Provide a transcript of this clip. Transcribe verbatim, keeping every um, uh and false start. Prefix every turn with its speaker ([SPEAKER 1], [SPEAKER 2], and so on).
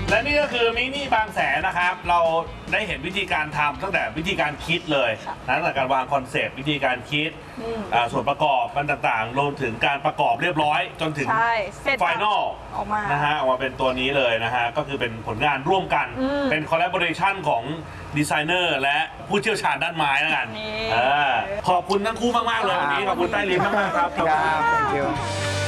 [SPEAKER 1] และนี่ก็คือมินิบางแสนนะครับเราได้เห็นวิธีการทำตั้งแต่วิธีการคิดเลยตั้งแต่การวางคอนเซปต์วิธีการคิดส่วนประกอบมันต่างๆรวมถึงการประกอบเรียบร้อยจนถึงไฟนอล
[SPEAKER 2] ออกมา
[SPEAKER 1] นะฮะออกมาเป็นตัวนี้เลยนะฮะก็คือเป็นผลงานร่วมกันเป็นคอลแลบอเรชันของดีไซเนอร์และผู้เชี่ยวชาญด้านไม้แล้วกันขอบคุณทั้งคู่มากๆเลยวันนี้ขอบคุณใต้ลิ้นมากๆครับ
[SPEAKER 3] ครับ thank you